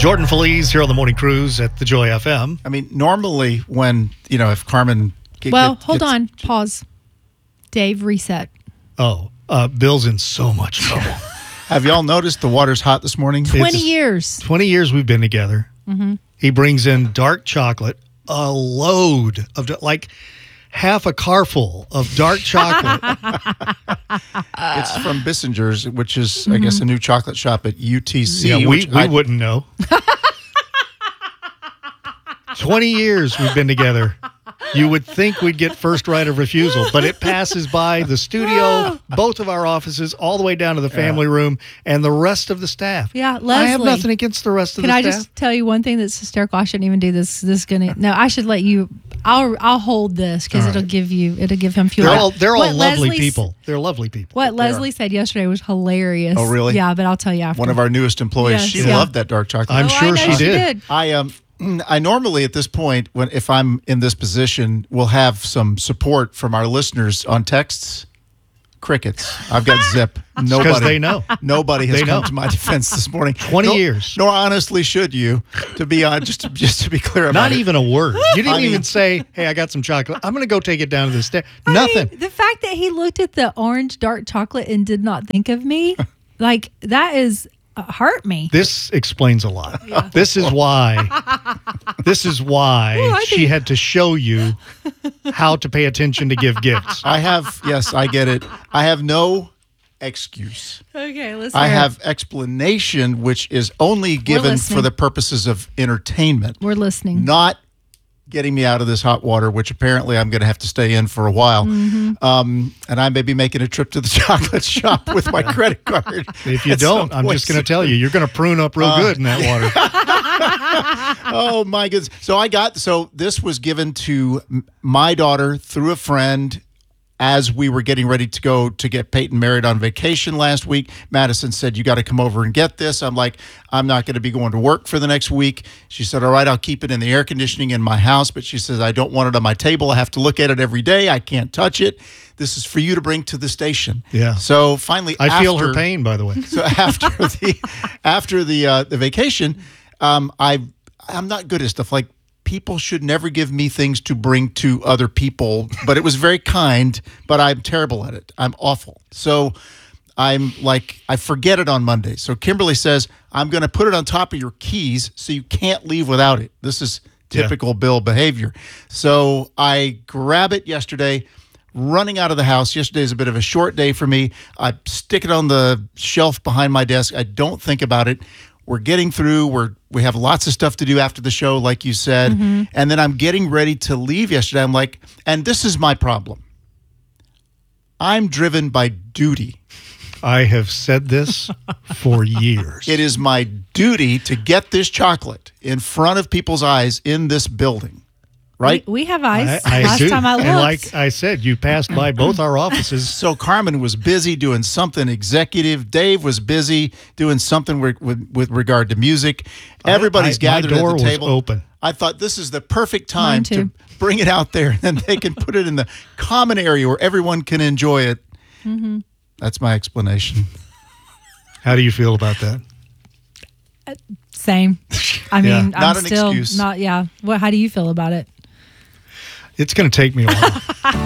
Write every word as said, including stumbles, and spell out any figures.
Jordan Feliz here on the Morning Cruise at the Joy F M. I mean, normally when, you know, if Carmen... Get, well, get, hold gets, on. Pause. Dave, reset. Oh, uh, Bill's in so much trouble. Have y'all noticed the water's hot this morning? twenty It's- years. twenty years we've been together. Mm-hmm. He brings in dark chocolate, a load of, like, half a car full of dark chocolate. It's from Bissinger's, which is, mm-hmm. I guess, a new chocolate shop at U T C. Yeah, we, we I, wouldn't know. twenty years we've been together. You would think we'd get first right of refusal, but it passes by the studio, both of our offices, all the way down to the family yeah. room, and the rest of the staff. Yeah, Leslie. I have nothing against the rest of Can the I staff. Can I just tell you one thing that's hysterical? I shouldn't even do this. This is gonna. No, I should let you. I'll I'll hold this because right. it'll give you. It'll give him fuel. They're all they're what all lovely Leslie's, people. They're lovely people. What they Leslie are. said yesterday was hilarious. Oh, really? Yeah, but I'll tell you after. One of our newest employees. Yes, she yeah. loved that dark chocolate. I'm oh, sure I know she, she did. did. I um. I normally, at this point, when if I'm in this position, will have some support from our listeners on texts. Crickets. I've got zip. Nobody. Because they know. Nobody has They come know. to my defense this morning. twenty nor, years. Nor honestly should you, to be on just to, just to be clear about Not it. even a word. You didn't I mean- even say, "Hey, I got some chocolate. I'm going to go take it down to the stair." I Nothing. mean, the fact that he looked at the orange dark chocolate and did not think of me, like that is uh, hurt me. This explains a lot. This is why. This is why Well, I she think- had to show you how to pay attention to give gifts. I have, yes, I get it. I have no excuse. Okay, let's. I hear it. have explanation, which is only given listening. for the purposes of entertainment, We're listening. not getting me out of this hot water, which apparently I'm going to have to stay in for a while. Mm-hmm. Um, and I may be making a trip to the chocolate shop with my credit card. If you at some don't, I'm point just going to soon. tell you, you're going to prune up real Uh, good in that water. Oh my goodness. So I got, so this was given to m- my daughter through a friend as we were getting ready to go to get Peyton married on vacation last week. Madison said, "You got to come over and get this." I'm like, "I'm not going to be going to work for the next week." She said, "All right, I'll keep it in the air conditioning in my house." But she says, "I don't want it on my table. I have to look at it every day. I can't touch it. This is for you to bring to the station." Yeah. So finally, I feel after- her pain, by the way. So after the after the uh, the vacation, um, I I'm not good at stuff like people should never give me things to bring to other people. But it was very kind. But I'm terrible at it. I'm awful. So I'm like I forget it on Monday. So Kimberly says I'm going to put it on top of your keys so you can't leave without it. This is typical yeah. Bill behavior. So I grab it yesterday. Running out of the house. Yesterday is a bit of a short day for me. I stick it on the shelf behind my desk. I don't think about it. We're getting through. We're we have lots of stuff to do after the show, like you said. Mm-hmm. And then I'm getting ready to leave yesterday. I'm like, and this is my problem. I'm driven by duty. I have said this for years. It is my duty to get this chocolate in front of people's eyes in this building. Right? We, we have ice. I, I Last do. time I looked. And like I said, you passed by both our offices. So Carmen was busy doing something executive. Dave was busy doing something with, with, with regard to music. Everybody's I- I- gathered my door at the was table. open. I thought this is the perfect time Mine to too. bring it out there, and then they can put it in the common area where everyone can enjoy it. Mm-hmm. That's my explanation. How do you feel about that? Same. I mean, Yeah. I'm Not an still excuse. not. Yeah. What? How do you feel about it? It's going to take me a while.